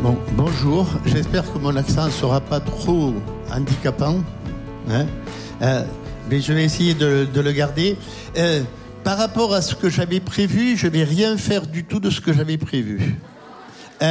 Bon, bonjour, j'espère que mon accent ne sera pas trop handicapant, hein, mais je vais essayer de le garder. Par rapport à ce que j'avais prévu, je ne vais rien faire du tout de ce que j'avais prévu. Pourquoi ?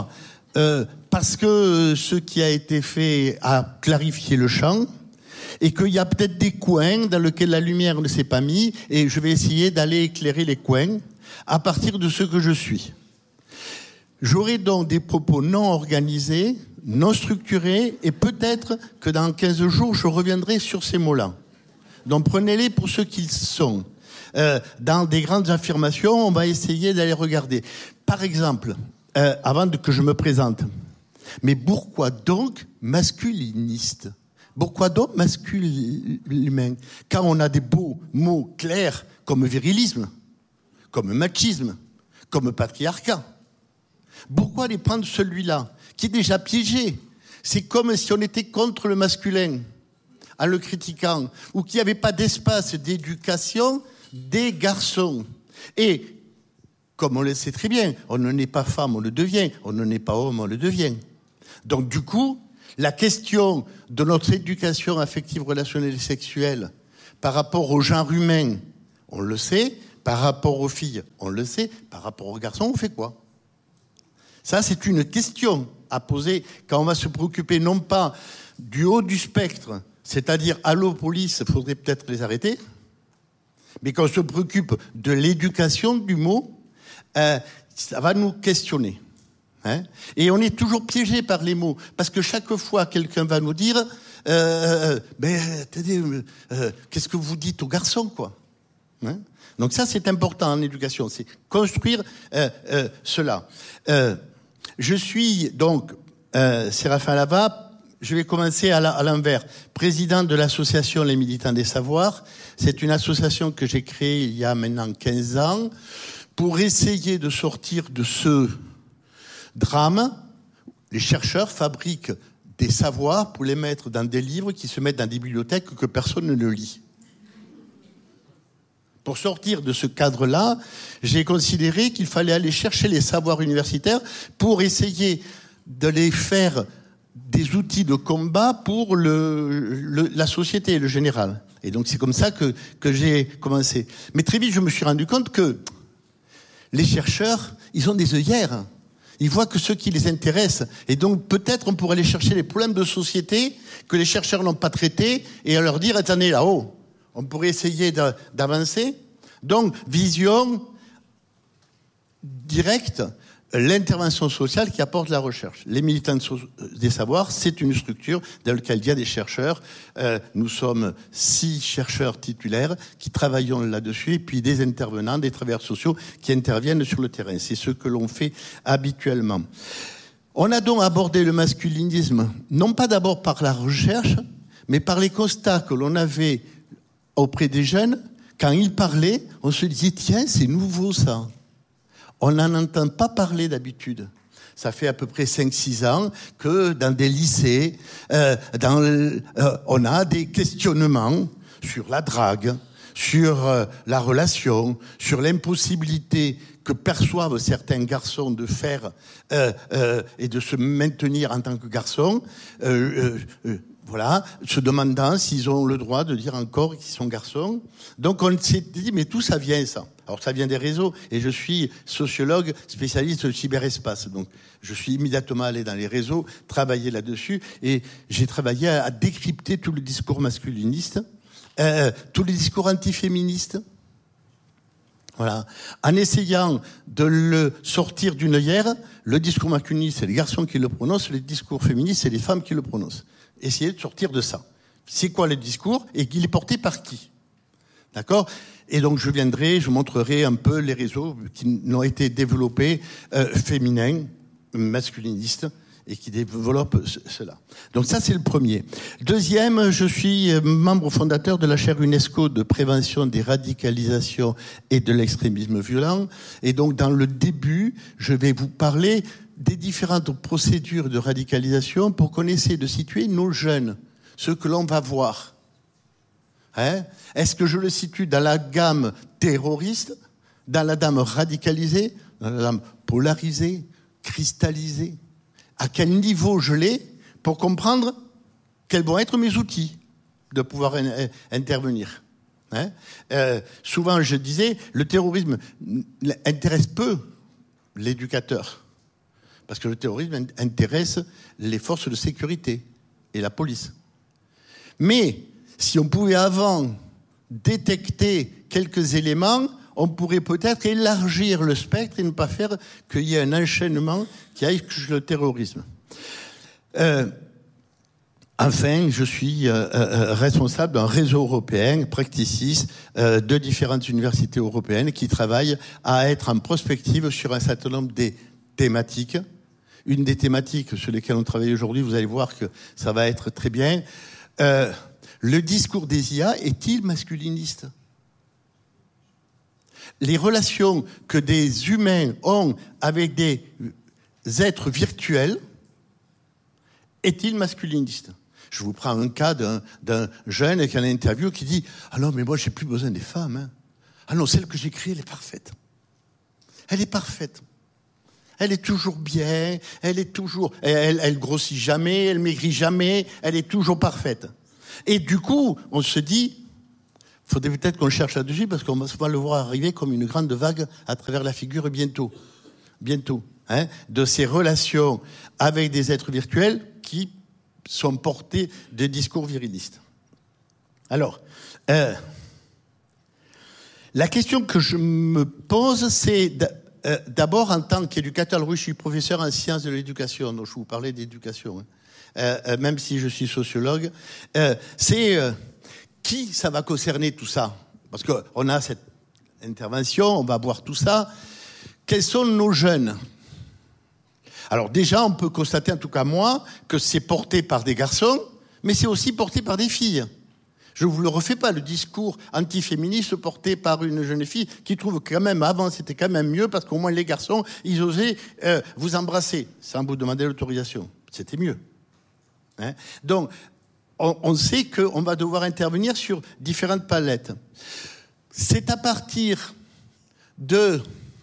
Parce que ce qui a été fait a clarifié le champ et qu'il y a peut-être des coins dans lesquels la lumière ne s'est pas mise et je vais essayer d'aller éclairer les coins à partir de ce que je suis. J'aurai donc des propos non organisés, non structurés, et peut-être que dans 15 jours, je reviendrai sur ces mots-là. Donc prenez-les pour ce qu'ils sont. Dans des grandes affirmations, on va essayer d'aller regarder. Par exemple, avant que je me présente, mais pourquoi donc masculiniste ? Pourquoi donc masculin ? Quand on a des beaux mots clairs comme virilisme, comme machisme, comme patriarcat. Pourquoi aller prendre celui-là, qui est déjà piégé ? C'est comme si on était contre le masculin, en le critiquant, ou qu'il n'y avait pas d'espace d'éducation des garçons. Et, comme on le sait très bien, on ne naît pas femme, on le devient. On ne naît pas homme, on le devient. Donc du coup, la question de notre éducation affective, relationnelle et sexuelle par rapport au genre humain, on le sait. Par rapport aux filles, on le sait. Par rapport aux garçons, on fait quoi ? Ça, c'est une question à poser quand on va se préoccuper non pas du haut du spectre, c'est-à-dire allô police, il faudrait peut-être les arrêter, mais quand on se préoccupe de l'éducation du mot, ça va nous questionner. Hein ? Et on est toujours piégé par les mots, parce que chaque fois quelqu'un va nous dire qu'est-ce que vous dites aux garçons, quoi, hein ? Donc ça, c'est important en éducation, c'est construire cela. Je suis donc Séraphin Lava. Je vais commencer à l'envers. Président de l'association Les Militants des Savoirs. C'est une association que j'ai créée il y a maintenant 15 ans pour essayer de sortir de ce drame. Les chercheurs fabriquent des savoirs pour les mettre dans des livres qui se mettent dans des bibliothèques que personne ne lit. Pour sortir de ce cadre-là, j'ai considéré qu'il fallait aller chercher les savoirs universitaires pour essayer de les faire des outils de combat pour la société, le général. Et donc c'est comme ça que j'ai commencé. Mais très vite, je me suis rendu compte que les chercheurs, ils ont des œillères. Ils voient que ce qui les intéresse. Et donc peut-être on pourrait aller chercher les problèmes de société que les chercheurs n'ont pas traités et leur dire, attendez, là-haut, on pourrait essayer d'avancer. Donc, vision directe, l'intervention sociale qui apporte la recherche. Les Militants des Savoirs, c'est une structure dans laquelle il y a des chercheurs. Nous sommes 6 chercheurs titulaires qui travaillons là-dessus, et puis des intervenants, des travailleurs sociaux qui interviennent sur le terrain. C'est ce que l'on fait habituellement. On a donc abordé le masculinisme, non pas d'abord par la recherche, mais par les constats que l'on avait auprès des jeunes. Quand ils parlaient, on se disait, tiens, c'est nouveau ça. On n'en entend pas parler d'habitude. Ça fait à peu près 5-6 ans que dans des lycées, on a des questionnements sur la drague, sur la relation, sur l'impossibilité que perçoivent certains garçons de faire et de se maintenir en tant que garçons. Voilà, se demandant s'ils ont le droit de dire encore qu'ils sont garçons. Donc on s'est dit, mais tout ça vient ça. Alors ça vient des réseaux, et je suis sociologue spécialiste de cyberespace. Donc je suis immédiatement allé dans les réseaux, travailler là-dessus, et j'ai travaillé à décrypter tout le discours masculiniste, tous les discours antiféministes. Voilà. En essayant de le sortir d'une œillère, le discours masculiniste, c'est les garçons qui le prononcent, le discours féministe, c'est les femmes qui le prononcent. Essayer de sortir de ça. C'est quoi le discours et qu'il est porté par qui ? D'accord ? Et donc je montrerai un peu les réseaux qui ont été développés féminins, masculinistes, et qui développent cela. Donc ça, c'est le premier. Deuxième, je suis membre fondateur de la chaire UNESCO de prévention des radicalisations et de l'extrémisme violent. Et donc, dans le début, je vais vous parler des différentes procédures de radicalisation pour qu'on essaie de situer nos jeunes, ceux que l'on va voir. Hein ? Est-ce que je le situe dans la gamme terroriste, dans la gamme radicalisée, dans la gamme polarisée, cristallisée ? à quel niveau je l'ai pour comprendre quels vont être mes outils de pouvoir intervenir. Hein, souvent, je disais, le terrorisme intéresse peu l'éducateur, parce que le terrorisme intéresse les forces de sécurité et la police. Mais si on pouvait avant détecter quelques éléments, on pourrait peut-être élargir le spectre et ne pas faire qu'il y ait un enchaînement qui aille jusqu'au terrorisme. Enfin, je suis responsable d'un réseau européen, Practicis, de différentes universités européennes qui travaillent à être en prospective sur un certain nombre des thématiques. Une des thématiques sur lesquelles on travaille aujourd'hui, vous allez voir que ça va être très bien. Le discours des IA est-il masculiniste ? Les relations que des humains ont avec des êtres virtuels est-il masculiniste ? Je vous prends un cas d'un jeune qui a une interview qui dit « Ah non, mais moi, j'ai plus besoin des femmes. Hein. Ah non, celle que j'ai créée, elle est parfaite. Elle est parfaite. Elle est toujours bien, elle est toujours... Elle grossit jamais, elle maigrit jamais, elle est toujours parfaite. » Et du coup, on se dit, il faudrait peut-être qu'on cherche là-dessus parce qu'on va le voir arriver comme une grande vague à travers la figure bientôt. Bientôt. Hein, de ces relations avec des êtres virtuels qui sont portés de discours virilistes. Alors, la question que je me pose, c'est d'abord en tant qu'éducateur, oui, je suis professeur en sciences de l'éducation, donc je vous parlais d'éducation, hein, même si je suis sociologue, c'est qui ça va concerner tout ça ? Parce qu'on a cette intervention, on va voir tout ça. Quels sont nos jeunes ? Alors déjà, on peut constater, en tout cas moi, que c'est porté par des garçons, mais c'est aussi porté par des filles. Je ne vous le refais pas, le discours antiféministe porté par une jeune fille qui trouve quand même, avant c'était quand même mieux, parce qu'au moins les garçons, ils osaient vous embrasser, sans vous demander l'autorisation. C'était mieux. Hein ? Donc, on sait qu'on va devoir intervenir sur différentes palettes. C'est à partir de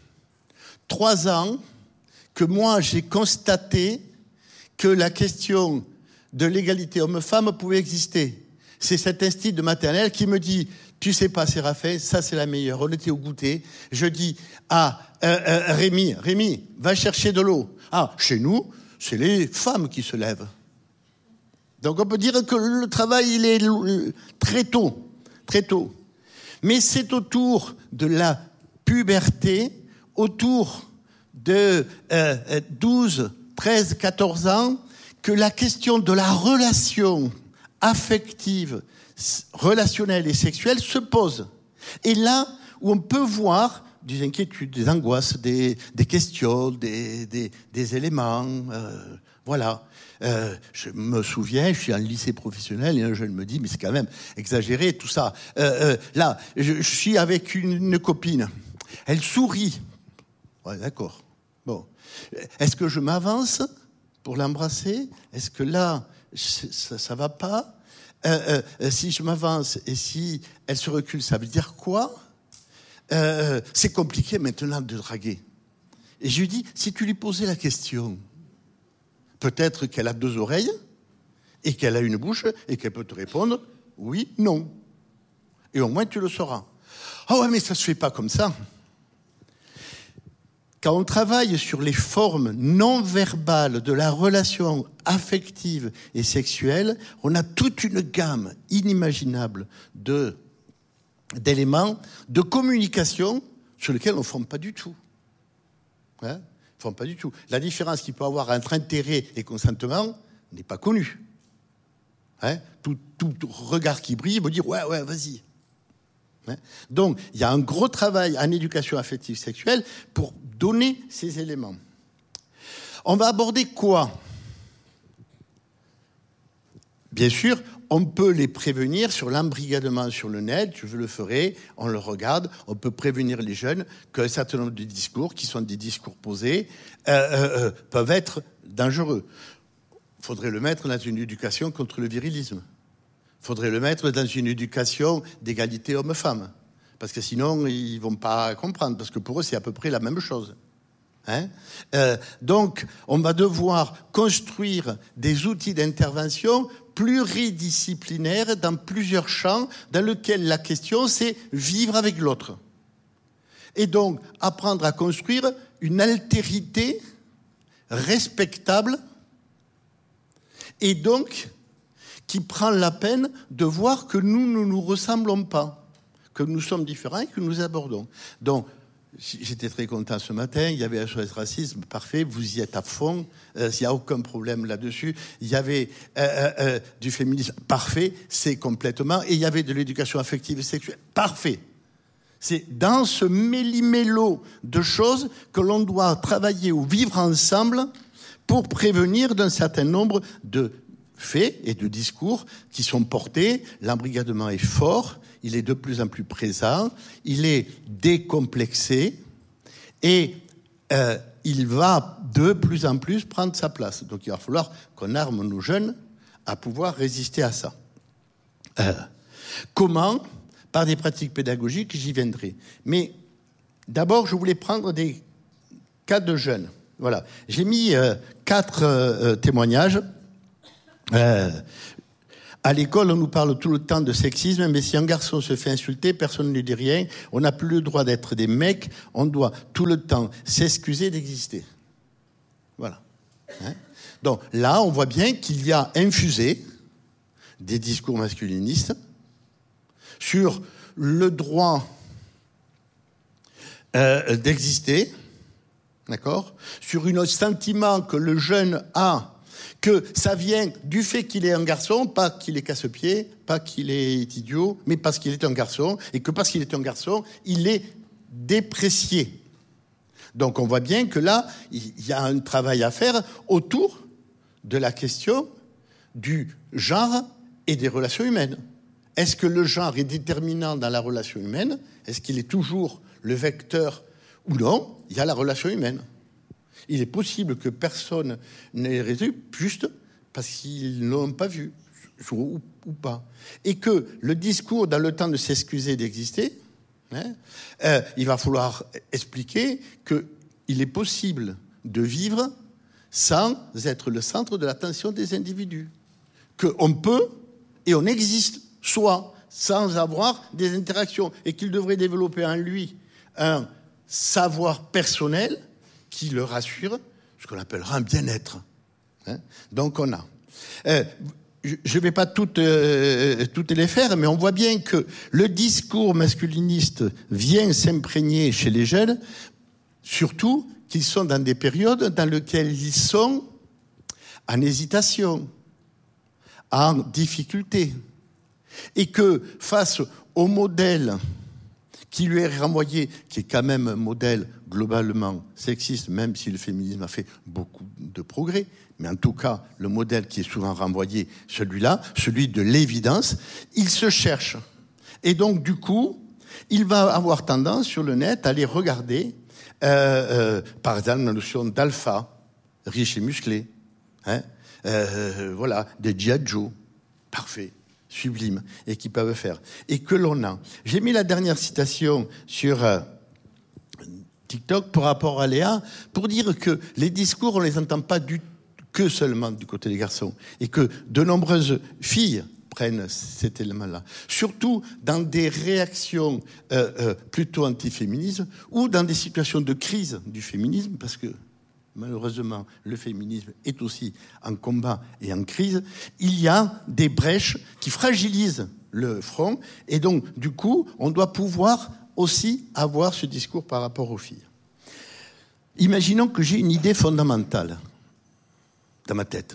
3 ans que moi, j'ai constaté que la question de l'égalité homme-femme pouvait exister. C'est cet instinct de maternelle qui me dit « Tu sais pas, Séraphin, ça c'est la meilleure. » On était au goûter. Je dis à Rémi, va chercher de l'eau. Ah, chez nous, c'est les femmes qui se lèvent. Donc on peut dire que le travail, il est très tôt. Mais c'est autour de la puberté, autour de 12, 13, 14 ans, que la question de la relation affective, relationnelle et sexuelle se pose. Et là où on peut voir des inquiétudes, des angoisses, des questions, des éléments, voilà. Je me souviens, je suis en lycée professionnel et un jeune me dit, mais c'est quand même exagéré tout ça. Là, je suis avec une copine. Elle sourit. Ouais, d'accord. Bon. Est-ce que je m'avance pour l'embrasser ? Est-ce que là, ça va pas ? Si je m'avance et si elle se recule, ça veut dire quoi ? C'est compliqué maintenant de draguer. Et je lui dis, si tu lui posais la question, peut-être qu'elle a 2 oreilles et qu'elle a une bouche et qu'elle peut te répondre oui, non. Et au moins tu le sauras. Ah ouais, mais ça se fait pas comme ça. Quand on travaille sur les formes non verbales de la relation affective et sexuelle, on a toute une gamme inimaginable d'éléments de communication sur lesquels on ne forme pas du tout. Hein ? Font pas du tout. La différence qu'il peut y avoir entre intérêt et consentement n'est pas connue. Hein ? Tout regard qui brille veut dire ouais, vas-y. Hein ? Donc, il y a un gros travail en éducation affective sexuelle pour donner ces éléments. On va aborder quoi ? Bien sûr, on peut les prévenir sur l'embrigadement sur le net, je le ferai, on le regarde, on peut prévenir les jeunes qu'un certain nombre de discours, qui sont des discours posés, peuvent être dangereux. Il faudrait le mettre dans une éducation contre le virilisme. Il faudrait le mettre dans une éducation d'égalité homme-femme. Parce que sinon, ils ne vont pas comprendre, parce que pour eux, c'est à peu près la même chose. Donc, on va devoir construire des outils d'intervention pluridisciplinaires dans plusieurs champs, dans lesquels la question, c'est vivre avec l'autre. Et donc, apprendre à construire une altérité respectable et donc qui prend la peine de voir que nous ne nous ressemblons pas, que nous sommes différents et que nous abordons. Donc, j'étais très content ce matin, il y avait SOS Racisme, parfait, vous y êtes à fond, il n'y a aucun problème là-dessus. Il y avait du féminisme, parfait, c'est complètement, et il y avait de l'éducation affective et sexuelle, parfait. C'est dans ce méli-mélo de choses que l'on doit travailler ou vivre ensemble pour prévenir d'un certain nombre de faits et de discours qui sont portés. L'embrigadement est fort, il est de plus en plus présent, il est décomplexé et il va de plus en plus prendre sa place. Donc il va falloir qu'on arme nos jeunes à pouvoir résister à ça. Comment ? Par des pratiques pédagogiques, j'y viendrai. Mais d'abord, je voulais prendre des cas de jeunes. Voilà. J'ai mis 4 témoignages. À l'école, on nous parle tout le temps de sexisme, mais si un garçon se fait insulter, personne ne dit rien. On n'a plus le droit d'être des mecs. On doit tout le temps s'excuser d'exister. Voilà. Donc là, on voit bien qu'il y a infusé des discours masculinistes sur le droit d'exister, d'accord, sur un sentiment que le jeune a, que ça vient du fait qu'il est un garçon, pas qu'il est casse-pied, pas qu'il est idiot, mais parce qu'il est un garçon, et que parce qu'il est un garçon, il est déprécié. Donc on voit bien que là, il y a un travail à faire autour de la question du genre et des relations humaines. Est-ce que le genre est déterminant dans la relation humaine ? Est-ce qu'il est toujours le vecteur ou non ? Il y a la relation humaine. Il est possible que personne n'ait résolu juste parce qu'ils ne l'ont pas vu, ou pas. Et que le discours, dans le temps de s'excuser d'exister, il va falloir expliquer qu'il est possible de vivre sans être le centre de l'attention des individus. Qu'on peut et on existe, soit sans avoir des interactions, et qu'il devrait développer en lui un savoir personnel qui le rassure, ce qu'on appellera un bien-être. Donc on a. Je ne vais pas toutes les faire, mais on voit bien que le discours masculiniste vient s'imprégner chez les jeunes, surtout qu'ils sont dans des périodes dans lesquelles ils sont en hésitation, en difficulté. Et que face au modèle qui lui est renvoyé, qui est quand même un modèle globalement sexiste, même si le féminisme a fait beaucoup de progrès, mais en tout cas, le modèle qui est souvent renvoyé, celui-là, celui de l'évidence, il se cherche. Et donc, du coup, il va avoir tendance sur le net à aller regarder, par exemple, la notion d'alpha, riche et musclé, voilà, des G.I. Joe, parfait. Sublime, et qui peuvent faire. Et que l'on a. J'ai mis la dernière citation sur TikTok par rapport à Léa, pour dire que les discours, on ne les entend pas que seulement du côté des garçons, et que de nombreuses filles prennent cet élément-là. Surtout dans des réactions plutôt anti-féminisme, ou dans des situations de crise du féminisme, parce que malheureusement, le féminisme est aussi en combat et en crise. Il y a des brèches qui fragilisent le front. Et donc, du coup, on doit pouvoir aussi avoir ce discours par rapport aux filles. Imaginons que j'ai une idée fondamentale dans ma tête.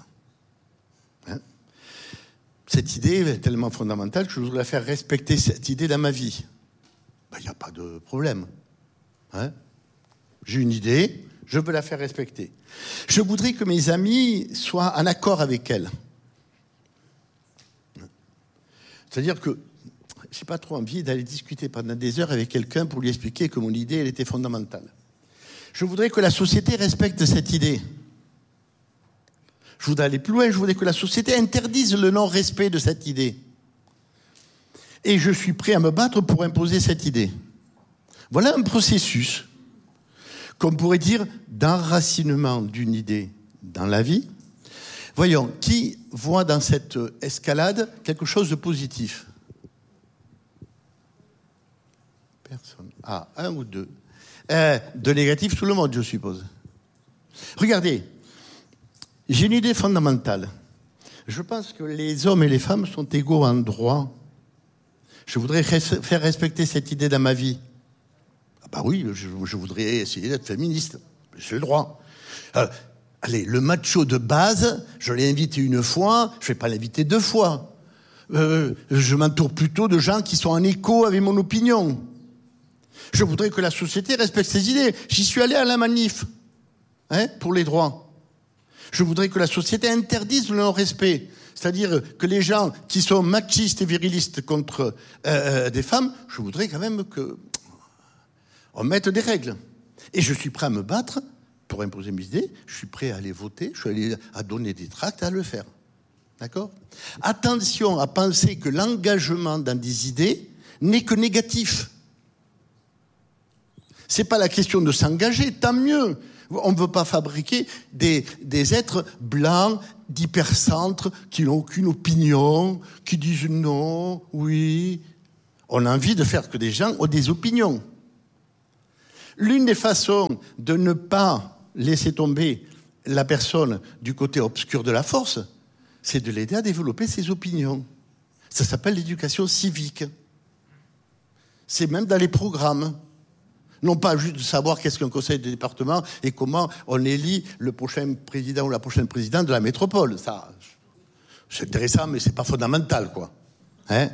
Cette idée est tellement fondamentale que je voudrais faire respecter cette idée dans ma vie. Il n'y a pas de problème. J'ai une idée... Je veux la faire respecter. Je voudrais que mes amis soient en accord avec elle. C'est-à-dire que je n'ai pas trop envie d'aller discuter pendant des heures avec quelqu'un pour lui expliquer que mon idée, elle était fondamentale. Je voudrais que la société respecte cette idée. Je voudrais aller plus loin, je voudrais que la société interdise le non-respect de cette idée. Et je suis prêt à me battre pour imposer cette idée. Voilà un processus qu'on pourrait dire d'enracinement d'une idée dans la vie. Voyons, qui voit dans cette escalade quelque chose de positif? Personne. Ah, un ou deux. De négatif, tout le monde, je suppose. Regardez, j'ai une idée fondamentale. Je pense que les hommes et les femmes sont égaux en droit. Je voudrais faire respecter cette idée dans ma vie. Ah bah oui, je voudrais essayer d'être féministe. J'ai le droit. Allez, le macho de base, je l'ai invité une fois, je ne vais pas l'inviter deux fois. Je m'entoure plutôt de gens qui sont en écho avec mon opinion. Je voudrais que la société respecte ses idées. J'y suis allé à la manif, pour les droits. Je voudrais que la société interdise le non-respect. C'est-à-dire que les gens qui sont machistes et virilistes contre des femmes, je voudrais quand même qu'on mette des règles. Et je suis prêt à me battre pour imposer mes idées. Je suis prêt à aller voter. Je suis allé à donner des tracts, à le faire. D'accord ? Attention à penser que l'engagement dans des idées n'est que négatif. C'est pas la question de s'engager, tant mieux. On ne veut pas fabriquer des êtres blancs, d'hypercentre, qui n'ont aucune opinion, qui disent non, oui. On a envie de faire que des gens ont des opinions. L'une des façons de ne pas laisser tomber la personne du côté obscur de la force, c'est de l'aider à développer ses opinions. Ça s'appelle l'éducation civique. C'est même dans les programmes. Non pas juste de savoir qu'est-ce qu'un conseil de département et comment on élit le prochain président ou la prochaine présidente de la métropole. Ça, c'est intéressant, mais c'est pas fondamental, quoi. Mais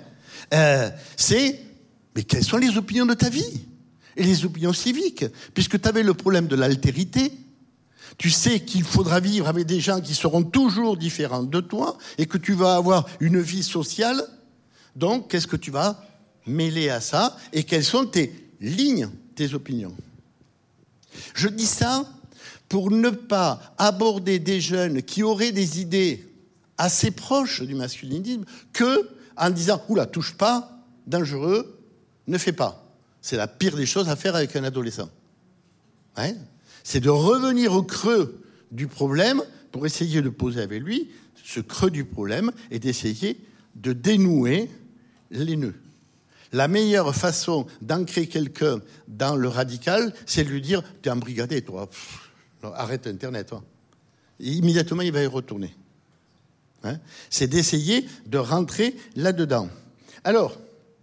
quelles sont les opinions de ta vie? Et les opinions civiques? Puisque tu avais le problème de l'altérité, tu sais qu'il faudra vivre avec des gens qui seront toujours différents de toi et que tu vas avoir une vie sociale. Donc, qu'est-ce que tu vas mêler à ça? Et quelles sont tes lignes, tes opinions? Je dis ça pour ne pas aborder des jeunes qui auraient des idées assez proches du masculinisme que en disant « Oula, touche pas, dangereux, ne fais pas ». C'est la pire des choses à faire avec un adolescent. C'est de revenir au creux du problème pour essayer de poser avec lui ce creux du problème et d'essayer de dénouer les nœuds. La meilleure façon d'ancrer quelqu'un dans le radical, c'est de lui dire « T'es embrigadé, toi. Arrête Internet. Toi. » Et immédiatement, il va y retourner. C'est d'essayer de rentrer là-dedans. Alors,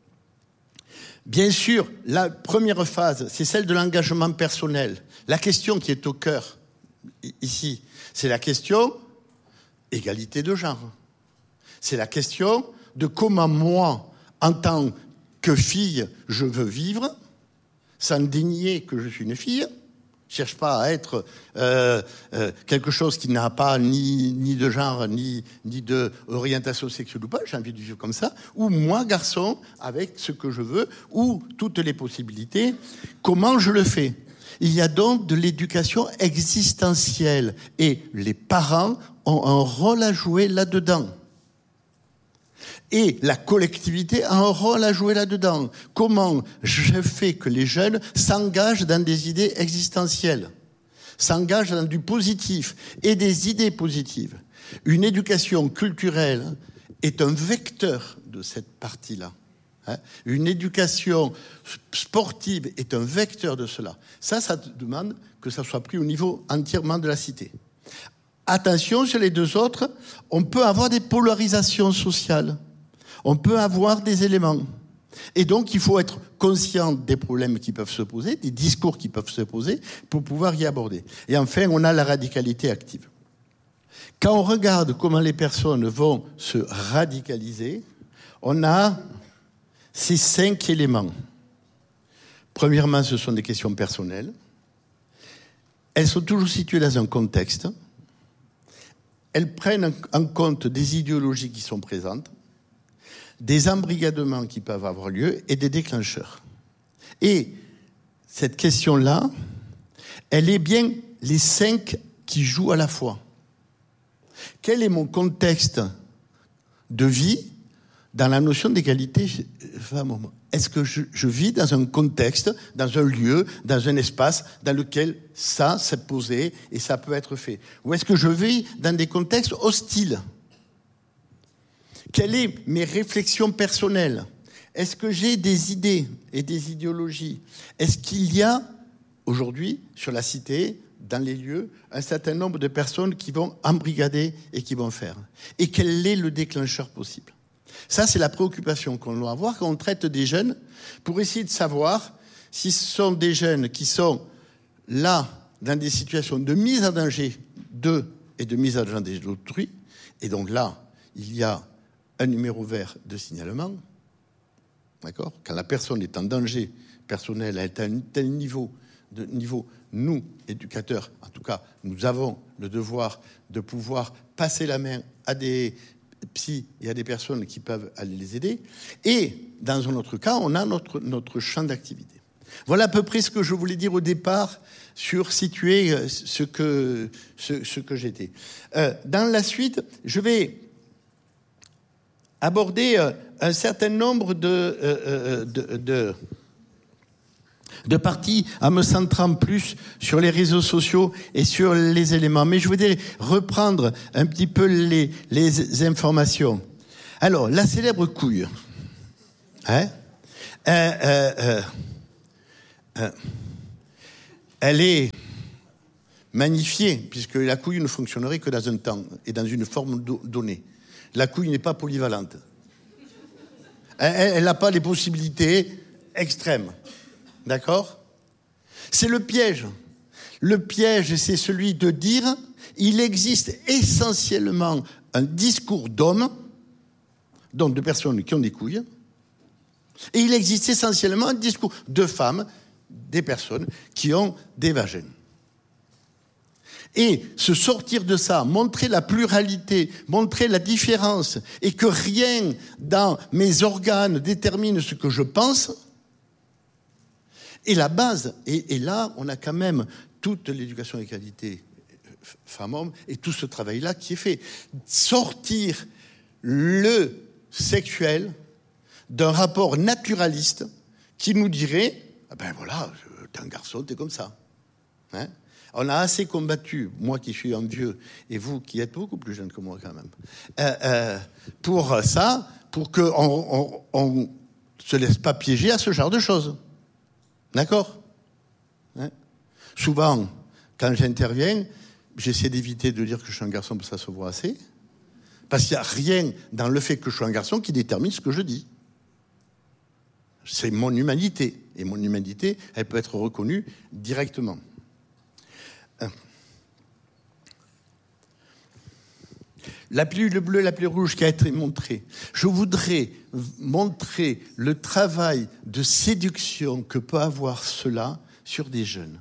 bien sûr, la première phase, c'est celle de l'engagement personnel. La question qui est au cœur, ici, c'est la question égalité de genre. C'est la question de comment moi, en tant que fille, je veux vivre, sans dénier que je suis une fille. Je cherche pas à être quelque chose qui n'a pas ni de genre, ni d'orientation sexuelle ou pas. J'ai envie de vivre comme ça. Ou moi, garçon, avec ce que je veux, ou toutes les possibilités. Comment je le fais? Il y a donc de l'éducation existentielle. Et les parents ont un rôle à jouer là-dedans. Et la collectivité a un rôle à jouer là-dedans. Comment je fais que les jeunes s'engagent dans des idées existentielles, s'engagent dans du positif et des idées positives. Une éducation culturelle est un vecteur de cette partie-là. Une éducation sportive est un vecteur de cela. Ça demande que ça soit pris au niveau entièrement de la cité. Attention, sur les deux autres, on peut avoir des polarisations sociales. On peut avoir des éléments. Et donc, il faut être conscient des problèmes qui peuvent se poser, des discours qui peuvent se poser, pour pouvoir y aborder. Et enfin, on a la radicalité active. Quand on regarde comment les personnes vont se radicaliser, on a ces 5 éléments. Premièrement, ce sont des questions personnelles. Elles sont toujours situées dans un contexte. Elles prennent en compte des idéologies qui sont présentes, des embrigadements qui peuvent avoir lieu et des déclencheurs. Et cette question-là, elle est bien les 5 qui jouent à la fois. Quel est mon contexte de vie dans la notion d'égalité femmes-hommes? est-ce que je vis dans un contexte, dans un lieu, dans un espace dans lequel ça s'est posé et ça peut être fait? Ou est-ce que je vis dans des contextes hostiles? Quelles sont mes réflexions personnelles? Est-ce que j'ai des idées et des idéologies? Est-ce qu'il y a, aujourd'hui, sur la cité, dans les lieux, un certain nombre de personnes qui vont embrigader et qui vont faire? Et quel est le déclencheur possible? Ça, c'est la préoccupation qu'on doit avoir quand on traite des jeunes, pour essayer de savoir si ce sont des jeunes qui sont là, dans des situations de mise en danger d'eux et de mise en danger d'autrui. Et donc là, il y a un numéro vert de signalement. D'accord? Quand la personne est en danger personnel, elle est à un tel niveau, nous, éducateurs, en tout cas, nous avons le devoir de pouvoir passer la main à des psys et à des personnes qui peuvent aller les aider. Et dans un autre cas, on a notre champ d'activité. Voilà à peu près ce que je voulais dire au départ sur situer ce que j'étais. Dans la suite, je vais aborder un certain nombre de parties en me centrant plus sur les réseaux sociaux et sur les éléments. Mais je voudrais reprendre un petit peu les informations. Alors, la célèbre couille. Elle est magnifiée, puisque la couille ne fonctionnerait que dans un temps et dans une forme donnée. La couille n'est pas polyvalente. Elle n'a pas les possibilités extrêmes. D'accord? C'est le piège. Le piège, c'est celui de dire il existe essentiellement un discours d'hommes, donc de personnes qui ont des couilles, et il existe essentiellement un discours de femmes, des personnes qui ont des vagins. Et se sortir de ça, montrer la pluralité, montrer la différence, et que rien dans mes organes détermine ce que je pense, et la base, et là, on a quand même toute l'éducation d'égalité femmes-hommes, et tout ce travail-là qui est fait. Sortir le sexuel d'un rapport naturaliste qui nous dirait, ben voilà, t'es un garçon, t'es comme ça. Hein? On a assez combattu, moi qui suis un vieux, et vous qui êtes beaucoup plus jeune que moi quand même, pour ça, pour qu'on ne se laisse pas piéger à ce genre de choses. D'accord? Hein? Souvent, quand j'interviens, j'essaie d'éviter de dire que je suis un garçon parce que ça se voit assez, parce qu'il n'y a rien dans le fait que je suis un garçon qui détermine ce que je dis. C'est mon humanité, et mon humanité, elle peut être reconnue directement. La pilule bleue, la pilule rouge qui a été montrée. Je voudrais montrer le travail de séduction que peut avoir cela sur des jeunes.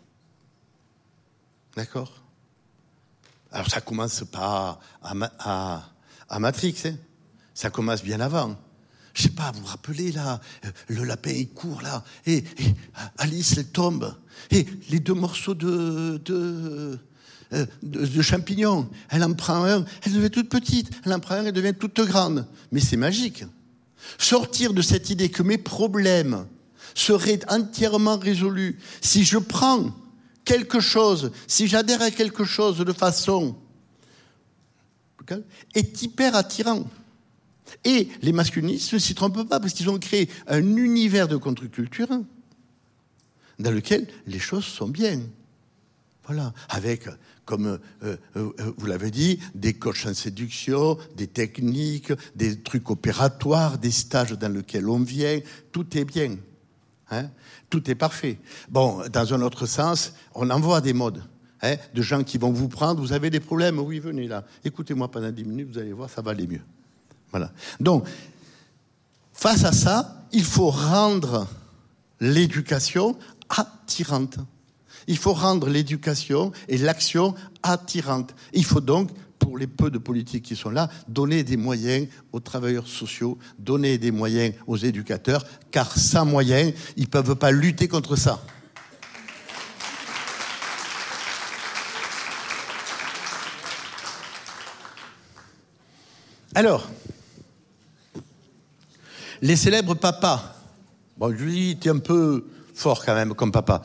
D'accord? Alors ça commence pas à Matrix, hein. Ça commence bien avant. Je sais pas, vous vous rappelez là, le lapin il court là, et Alice elle tombe, et les deux morceaux de champignons, elle en prend un, elle devient toute petite, elle en prend un, elle devient toute grande. Mais c'est magique. Sortir de cette idée que mes problèmes seraient entièrement résolus si je prends quelque chose, si j'adhère à quelque chose de façon est hyper attirant. Et les masculinistes ne s'y trompent pas parce qu'ils ont créé un univers de contre-culture dans lequel les choses sont bien. Voilà, avec, comme vous l'avez dit, des coachs en séduction, des techniques, des trucs opératoires, des stages dans lesquels on vient, tout est bien. Hein? Tout est parfait. Bon, dans un autre sens, on envoie des modes. Hein, de gens qui vont vous prendre, vous avez des problèmes, oui, venez là. Écoutez-moi pendant 10 minutes, vous allez voir, ça va aller mieux. Voilà. Donc, face à ça, il faut rendre l'éducation attirante. Il faut rendre l'éducation et l'action attirante. Il faut donc, pour les peu de politiques qui sont là, donner des moyens aux travailleurs sociaux, donner des moyens aux éducateurs, car sans moyens, ils ne peuvent pas lutter contre ça. Alors, les célèbres papas, Bon, je lui dis, t'es un peu fort quand même comme papa.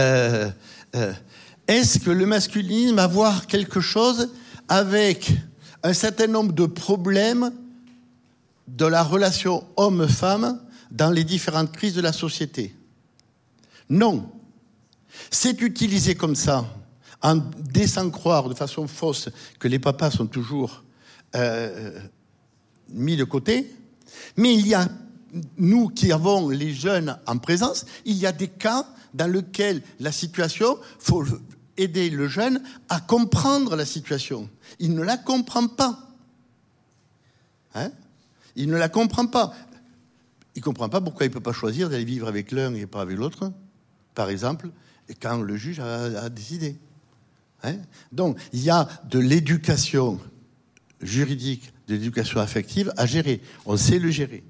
Est-ce que le masculinisme a à voir quelque chose avec un certain nombre de problèmes de la relation homme-femme dans les différentes crises de la société? Non. C'est utilisé comme ça, en laissant croire de façon fausse que les papas sont toujours mis de côté. Mais il y a, nous qui avons les jeunes en présence, il y a des cas dans lesquels la situation, il faut aider le jeune à comprendre la situation. Il ne la comprend pas. Hein? Il ne la comprend pas. Il ne comprend pas pourquoi il ne peut pas choisir d'aller vivre avec l'un et pas avec l'autre, par exemple, et quand le juge a décidé. Hein? Donc, il y a de l'éducation juridique, de l'éducation affective à gérer. On sait le gérer.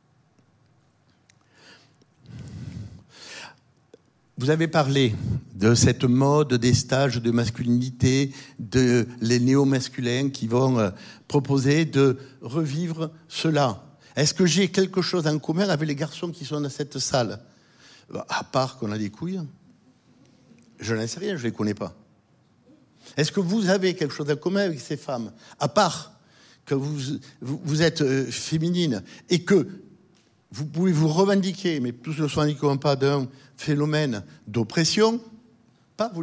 Vous avez parlé de cette mode des stages de masculinité, de les néo-masculins qui vont proposer de revivre cela. Est-ce que j'ai quelque chose en commun avec les garçons qui sont dans cette salle? À part qu'on a des couilles, je n'en sais rien, je ne les connais pas. Est-ce que vous avez quelque chose en commun avec ces femmes? À part que vous êtes féminine et que vous pouvez vous revendiquer, mais tous ne se revendiqueront pas d'un phénomène d'oppression, pas vous